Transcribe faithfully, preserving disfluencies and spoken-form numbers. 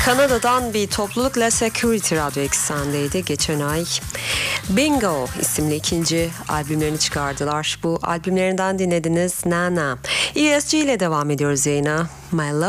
Kanada'dan bir topluluk La Security Radyo Eksen'deydi geçen ay. Bingo isimli ikinci albümlerini çıkardılar. Bu albümlerinden dinlediniz Nana. E S G ile devam ediyoruz yayına. My Love